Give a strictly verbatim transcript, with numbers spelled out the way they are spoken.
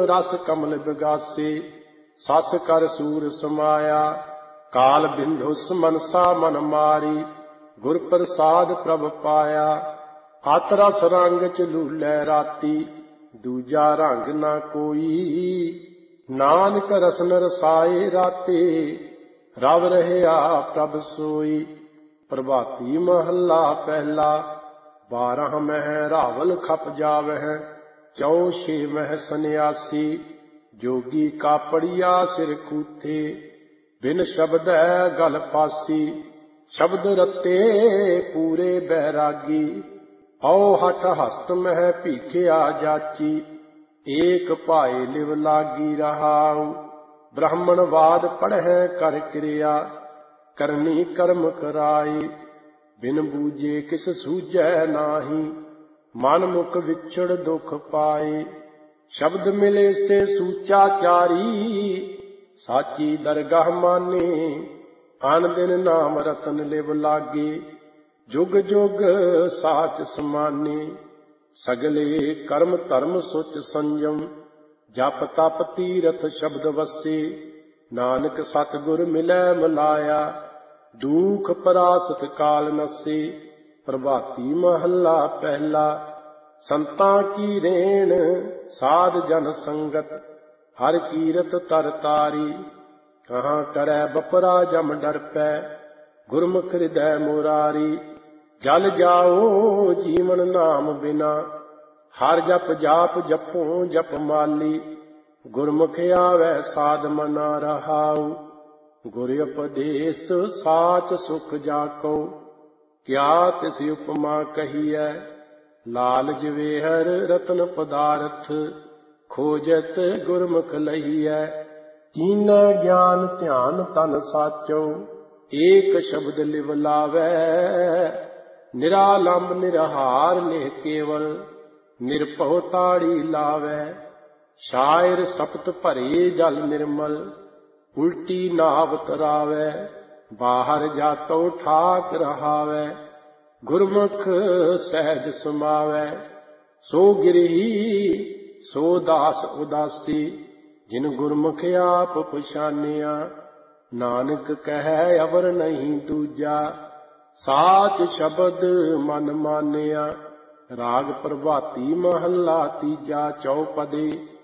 रस कमल बिगासे, सस कर सूर समाया। काल बिंधुस मनसा मन मारी, गुर प्रसाद प्रभ पाया। अत रस रंग च लूलै राती, दूजा रंग न कोई। नानक रसन रसाए राते, रव रहया प्रभ सोई। प्रभाती महला पहला, बारह मह रावल खप जावह। चौ छे मह सन्यासी, जोगी कापड़िया सिर कूथे। बिन शब्द गल फासी, शब्द रते पूरे बैरागी। औ हठ हस्त मह भीखिया जाची, एक पाए लिव लागी रहाऊ। ब्राह्मणवाद पढ़ै कर क्रिया, करनी कर्म कराई। बिन बूझे किस सूझै नाही, मन मुख विछड़ दुख पाए। शब्द मिले से सूचा चारी, साची दरगाह माने। आन दिन नाम रतन लिव लागे, जुग जुग साच समाने। सगले कर्म धर्म सुच संयम, जप तप तीरथ शब्द वसे। नानक सतगुर मिलै मिलाया, दुख परासत काल नसे। प्रभाती महला पहला, संतां की रेण साध जन संगत। हर कीरत तर तारी, कहाँ करै बपरा जम डर पै। गुरमुख हृदय मुरारी, जल जाओ जीवन नाम बिना। हर जप जाप जपो जप माली, गुरमुख आवै साध मना रहाऊ। गुर उपदेश साच सुख जाको, क्या तिस उपमा कहिए। लाल जवेहर रतन पदारथ, खोजत गुरमुख लहिए। कीनै ज्ञान ध्यान तन साचो, एक शब्द लिव लावै। निरालंब निरहार निह केवल, निरभउ ताड़ी लावै। शायर सपत भरे जल निर्मल, उल्टी नाव तरावै। बाहर जातो ठाक रहावै, गुरमुख सहज समावै। सो गिरही सो दास उदासी, जिन गुरमुख आप पछानिया। नानक कहे अवर नहीं दूजा, साच शब्द मन मानिया। राग प्रभाती महला तीजा चौपदे।